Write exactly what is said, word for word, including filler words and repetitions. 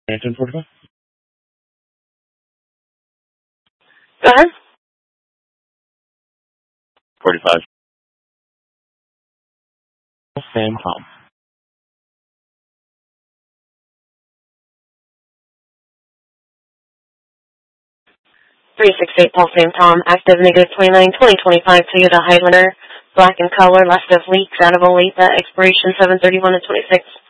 ten forty-five. Go ahead. forty-five. Sam Tom. three six eight Paul Sam Tom, active negative twenty-nine twenty twenty-five Toyota Highlander, black in color, less of leaks, out of Olathe, expiration seven thirty-one of twenty-six.